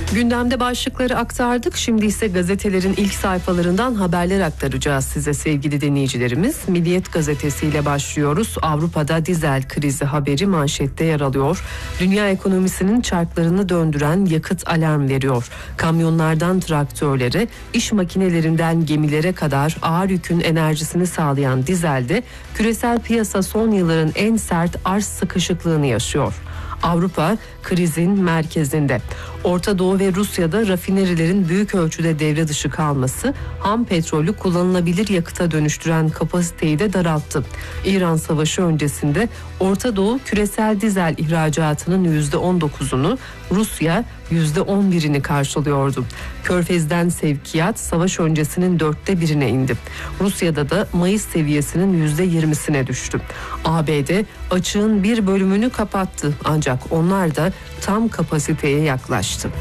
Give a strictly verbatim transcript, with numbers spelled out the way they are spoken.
Gündemde başlıkları aktardık. Şimdi ise gazetelerin ilk sayfalarından haberler aktaracağız size sevgili dinleyicilerimiz. Milliyet gazetesiyle başlıyoruz. Avrupa'da dizel krizi haberi manşette yer alıyor. Dünya ekonomisinin çarklarını döndüren yakıt alarm veriyor. Kamyonlardan traktörlere, iş makinelerinden gemilere kadar ağır yükün enerjisini sağlayan dizelde küresel piyasa son yılların en sert arz sıkışıklığını yaşıyor. Avrupa krizin merkezinde. Orta Doğu ve Rusya'da rafinerilerin büyük ölçüde devre dışı kalması ham petrolü kullanılabilir yakıta dönüştüren kapasiteyi de daralttı. İran Savaşı öncesinde Orta Doğu küresel dizel ihracatının yüzde on dokuzunu, Rusya yüzde on birini karşılıyordu. Körfez'den sevkiyat savaş öncesinin dörtte birine indi. Rusya'da da Mayıs seviyesinin yüzde yirmisine düştü. A B D açığın bir bölümünü kapattı ancak onlar da tam kapasiteye yaklaştı.